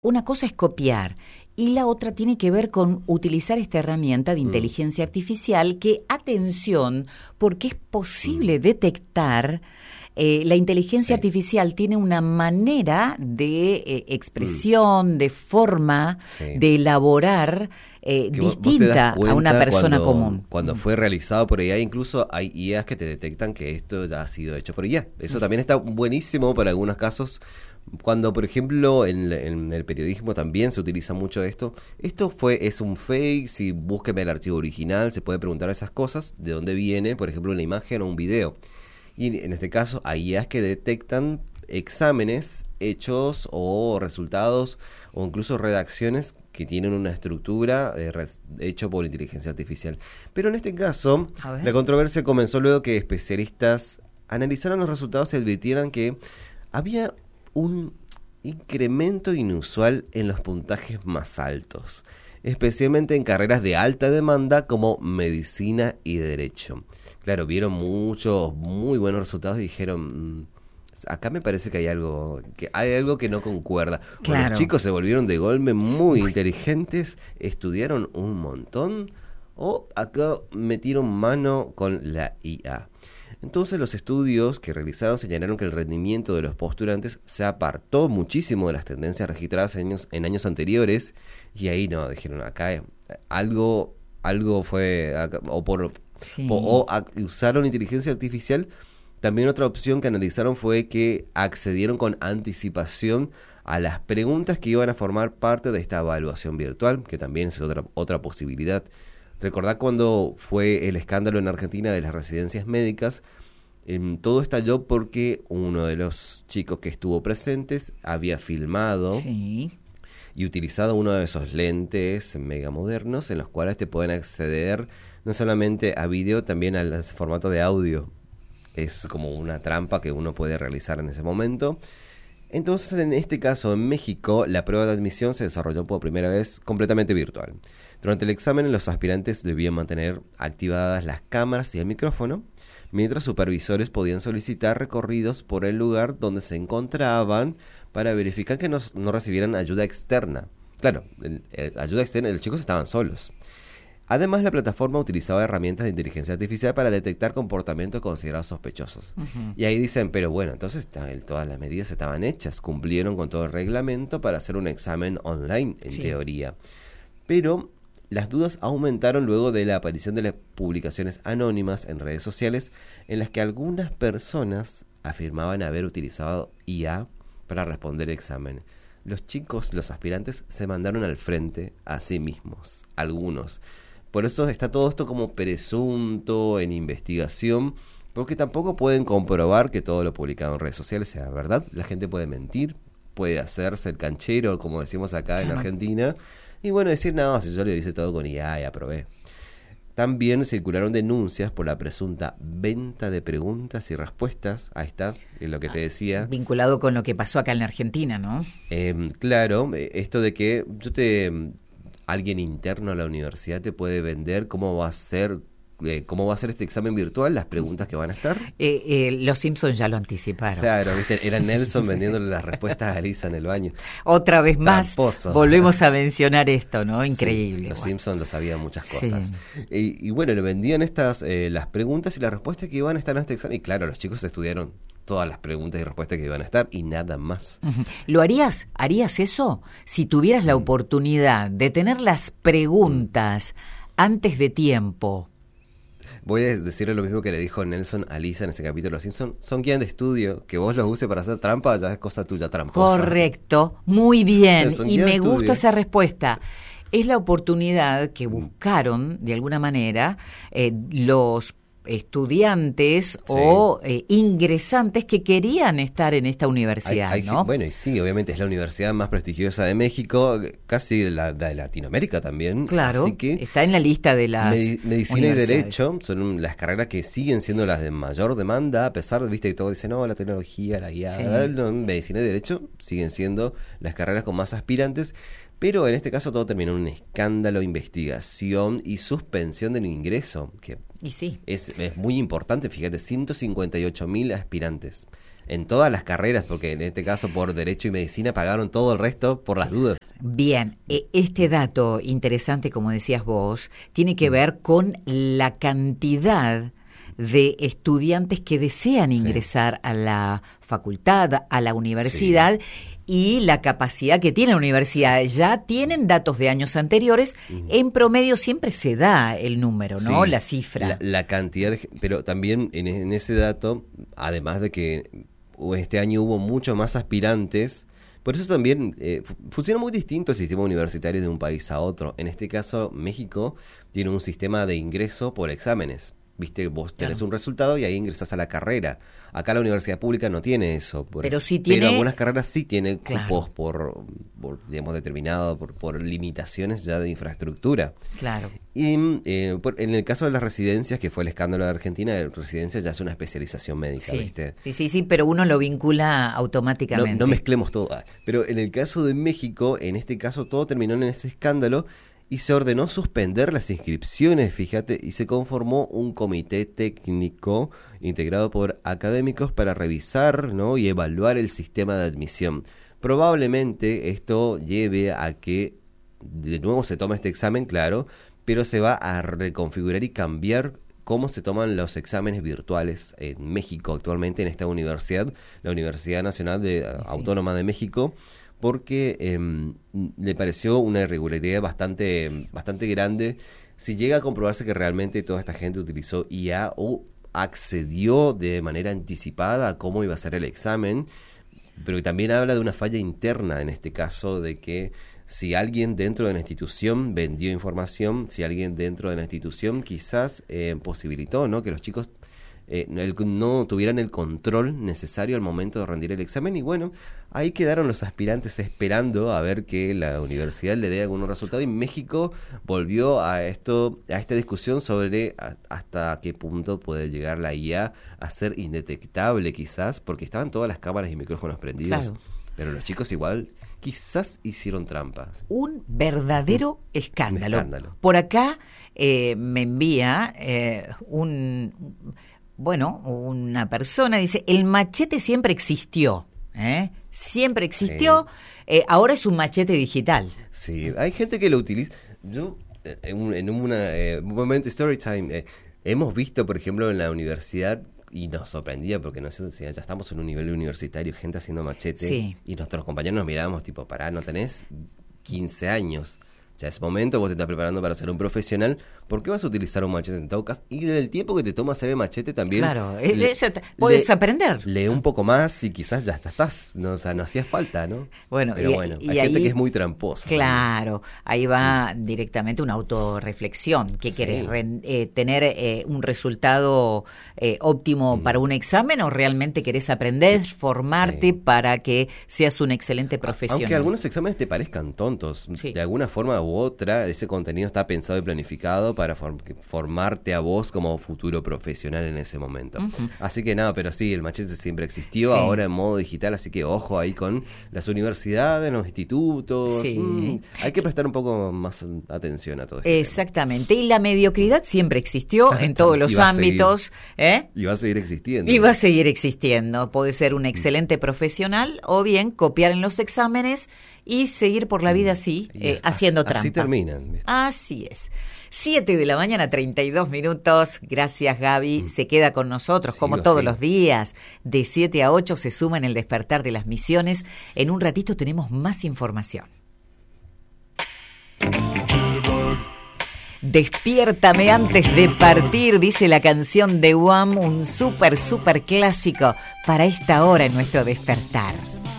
Una cosa es copiar y la otra tiene que ver con utilizar esta herramienta de inteligencia artificial que, atención, porque es posible detectar, la inteligencia artificial tiene una manera de expresión, de forma de elaborar distinta a una persona común. Cuando fue realizado por IA, incluso hay IAs que te detectan que esto ya ha sido hecho por IA. Eso también está buenísimo para algunos casos. Cuando, por ejemplo, en el periodismo también se utiliza mucho esto. Es un fake, si búsqueme el archivo original, se puede preguntar esas cosas, de dónde viene, por ejemplo, una imagen o un video. Y en este caso hay IAs que detectan exámenes hechos o resultados o incluso redacciones que tienen una estructura hecho por inteligencia artificial. Pero en este caso, la controversia comenzó luego que especialistas analizaron los resultados y advirtieran que había un incremento inusual en los puntajes más altos, especialmente en carreras de alta demanda como medicina y derecho. Claro, vieron muchos muy buenos resultados y dijeron, acá me parece que hay algo que no concuerda. Claro. Los chicos se volvieron de golpe muy inteligentes, estudiaron un montón, o acá metieron mano con la IA. Entonces los estudios que realizaron señalaron que el rendimiento de los postulantes se apartó muchísimo de las tendencias registradas en años anteriores, y ahí no, dijeron, acá algo fue, usaron inteligencia artificial. También otra opción que analizaron fue que accedieron con anticipación a las preguntas que iban a formar parte de esta evaluación virtual, que también es otra posibilidad. Recordad cuando fue el escándalo en Argentina de las residencias médicas, todo estalló porque uno de los chicos que estuvo presentes había filmado y utilizado uno de esos lentes mega modernos en los cuales te pueden acceder no solamente a video, también al formato de audio. Es como una trampa que uno puede realizar en ese momento. Entonces, en este caso, en México, la prueba de admisión se desarrolló por primera vez completamente virtual. Durante el examen, los aspirantes debían mantener activadas las cámaras y el micrófono, mientras supervisores podían solicitar recorridos por el lugar donde se encontraban para verificar que no recibieran ayuda externa. Claro, ayuda externa, los chicos estaban solos. Además, la plataforma utilizaba herramientas de inteligencia artificial para detectar comportamientos considerados sospechosos. Y ahí dicen, pero bueno, entonces todas las medidas estaban hechas, cumplieron con todo el reglamento para hacer un examen online, en teoría. Pero las dudas aumentaron luego de la aparición de las publicaciones anónimas en redes sociales en las que algunas personas afirmaban haber utilizado IA para responder el examen. Los chicos, los aspirantes, se mandaron al frente a sí mismos, algunos. Por eso está todo esto como presunto, en investigación, porque tampoco pueden comprobar que todo lo publicado en redes sociales sea verdad. La gente puede mentir, puede hacerse el canchero, como decimos acá en Argentina, y bueno, decir, no, si yo lo hice todo con IA y aprobé. También circularon denuncias por la presunta venta de preguntas y respuestas. Ahí está, es lo que te decía. Vinculado con lo que pasó acá en la Argentina, ¿no? Claro, esto de que alguien interno a la universidad te puede vender cómo va a ser este examen virtual, las preguntas que van a estar. Los Simpsons ya lo anticiparon. Claro, ¿viste? Era Nelson vendiéndole las respuestas a Lisa en el baño. Otra vez más, tramposo. Volvemos a mencionar esto, ¿no? Increíble. Sí, los Simpsons lo sabían muchas cosas. Y bueno, le vendían las preguntas y las respuestas que iban a estar en este examen. Y claro, los chicos estudiaron todas las preguntas y respuestas que iban a estar y nada más. ¿Lo harías? ¿Harías eso? Si tuvieras la oportunidad de tener las preguntas antes de tiempo. Voy a decirle lo mismo que le dijo Nelson a Lisa en ese capítulo de Los Simpsons. Son guías de estudio. Que vos los uses para hacer trampa ya es cosa tuya, tramposa. Correcto, muy bien. Y me gusta esa respuesta. Es la oportunidad que buscaron, de alguna manera, los estudiantes o ingresantes que querían estar en esta universidad, ¿no? Bueno, y sí, obviamente es la universidad más prestigiosa de México, casi de Latinoamérica también. Claro, así que está en la lista de las medicina y derecho son las carreras que siguen siendo las de mayor demanda, a pesar de, viste, que todos dicen, no, la tecnología, la IA, no, medicina y derecho siguen siendo las carreras con más aspirantes. Pero en este caso todo terminó en un escándalo, investigación y suspensión del ingreso, que y sí. es muy importante, fíjate, 158.000 aspirantes en todas las carreras, porque en este caso por Derecho y Medicina pagaron todo el resto por las dudas. Bien, este dato interesante, como decías vos, tiene que ver con la cantidad de estudiantes que desean ingresar a la facultad, a la universidad, y la capacidad que tiene la universidad. Ya tienen datos de años anteriores, en promedio siempre se da el número, ¿no? La cifra. La cantidad, pero también en ese dato, además de que este año hubo mucho más aspirantes, por eso también funciona muy distinto el sistema universitario de un país a otro. En este caso, México tiene un sistema de ingreso por exámenes. Viste, vos tenés un resultado y ahí ingresás a la carrera. Acá la universidad pública no tiene eso. Pero sí tiene... Pero algunas carreras sí tienen cupos por digamos, determinado, por limitaciones ya de infraestructura. Claro. Y en el caso de las residencias, que fue el escándalo de Argentina, la residencia ya es una especialización médica, ¿viste? Sí, pero uno lo vincula automáticamente. No mezclemos todo. Pero en el caso de México, en este caso todo terminó en ese escándalo, y se ordenó suspender las inscripciones, fíjate, y se conformó un comité técnico integrado por académicos para revisar, ¿no?, y evaluar el sistema de admisión. Probablemente esto lleve a que de nuevo se tome este examen, claro, pero se va a reconfigurar y cambiar cómo se toman los exámenes virtuales en México actualmente en esta universidad, la Universidad Nacional Autónoma de México, porque le pareció una irregularidad bastante grande. Si llega a comprobarse que realmente toda esta gente utilizó IA o accedió de manera anticipada a cómo iba a ser el examen, pero que también habla de una falla interna en este caso, de que si alguien dentro de la institución vendió información, si alguien dentro de la institución quizás posibilitó, ¿no?, que los chicos no tuvieran el control necesario al momento de rendir el examen. Y bueno, ahí quedaron los aspirantes esperando a ver que la universidad le dé algún resultado, y México volvió a esta discusión sobre hasta qué punto puede llegar la IA a ser indetectable, quizás, porque estaban todas las cámaras y micrófonos prendidos, claro, pero los chicos igual quizás hicieron trampas. Un verdadero escándalo. Por acá me envía una persona, dice, el machete siempre existió, siempre existió, ahora es un machete digital. Sí, hay gente que lo utiliza. Yo, en un momento story time, hemos visto, por ejemplo, en la universidad, y nos sorprendía porque no sé, ya estamos en un nivel universitario, gente haciendo machete, y nuestros compañeros nos mirábamos tipo, pará, no tenés 15 años. Ya es momento, vos te estás preparando para ser un profesional, ¿por qué vas a utilizar un machete en todo caso? Y del tiempo que te toma hacer el machete también... Claro, puedes aprender. Lee un poco más y quizás ya estás, ¿no? O sea, no hacía falta, ¿no? Bueno, pero hay gente que es muy tramposa. Claro, ahí va directamente una autorreflexión. ¿Qué querés? ¿Tener un resultado óptimo para un examen, o realmente querés aprender, formarte para que seas un excelente profesional? Aunque algunos exámenes te parezcan tontos, de alguna forma u otra, ese contenido está pensado y planificado para formarte a vos como futuro profesional en ese momento. Así que nada, pero sí, el machete siempre existió, ahora en modo digital, así que ojo ahí con las universidades, los institutos. Hay que prestar un poco más atención a todo esto. Exactamente, y la mediocridad siempre existió en todos los ámbitos. Y va a seguir existiendo. Y va a seguir existiendo. Puede ser un excelente profesional o bien copiar en los exámenes y seguir por la vida así, haciendo trampa. Así terminan. ¿Viste? Así es. 7:32 a.m. Gracias, Gaby. Se queda con nosotros, como todos los días. De 7 a 8 se suma en el despertar de las misiones. En un ratito tenemos más información. Despiértame antes de partir, dice la canción de Wham, un súper clásico para esta hora en nuestro despertar.